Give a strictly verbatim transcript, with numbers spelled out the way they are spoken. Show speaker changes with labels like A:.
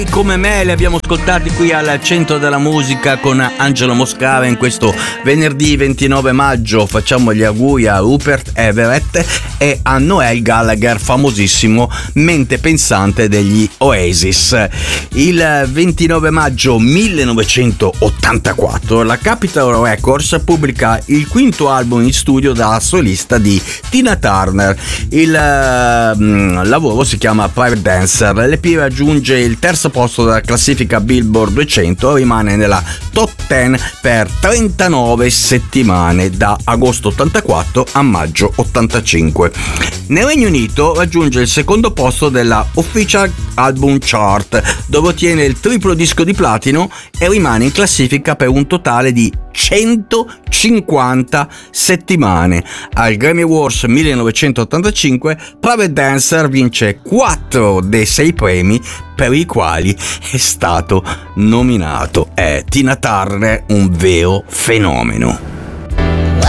A: Come me li abbiamo ascoltati qui al centro della musica con Angelo Moscava in questo venerdì ventinove maggio. Facciamo gli auguri a Rupert Everett e a Noel Gallagher, famosissimo mente pensante degli Oasis. Il ventinove maggio millenovecentottantaquattro la Capitol Records pubblica il quinto album in studio da solista di Tina Turner. Il uh, lavoro si chiama Private Dancer. L'E P raggiunge il terzo posto della classifica Billboard duecento, rimane nella top dieci per trentanove settimane da agosto ottantaquattro a maggio ottantacinque. Nel Regno Unito raggiunge il secondo posto della Official Album Chart, dove ottiene il triplo disco di platino e rimane in classifica per un totale di centocinquanta settimane. Al Grammy Awards millenovecentottantacinque Private Dancer vince quattro dei sei premi per i quali è stato nominato. È Tina Turner un vero fenomeno.